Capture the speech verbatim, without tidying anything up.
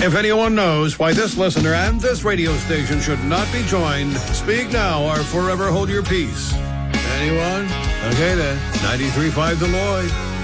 If anyone knows why this listener and this radio station should not be joined, speak now or forever hold your peace. Anyone? Okay then. ninety-three point five The Lloyd.